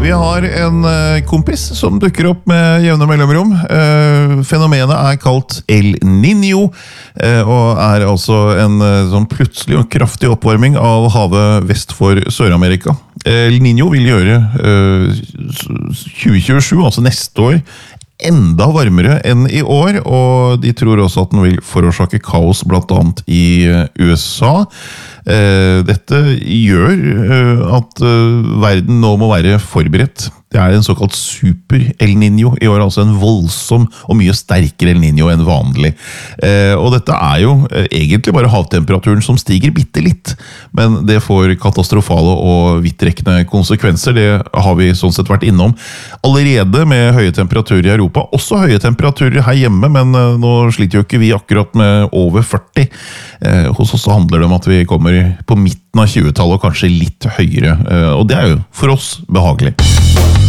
Vi har en kompis som dukker opp med jevne mellomrom. Fenomenet kalt El Niño, og altså en sånn plutselig og kraftig oppvarming av havet vest for Sør-Amerika. El Niño vil gjøre 2027, altså neste år, enda varmere enn i år, og de tror også at den vil forårsake kaos blant annet i USA. Dette gjør at verden nå må være forberedt. Det en såkalt super El Niño i år, altså en voldsom og mye sterkere El Niño enn vanlig. Og dette jo egentlig bare havtemperaturen som stiger bitte litt, men det får katastrofale og vidtrekkende konsekvenser. Det har vi sånn sett vært innom allerede med høye temperaturer i Europa, også høye temperaturer her hjemme, men nå sliter jo ikke vi akkurat med over 40. Hos oss handler det om at vi kommer på midten av 20-tallet og kanskje litt høyere, og det jo for oss behagelig.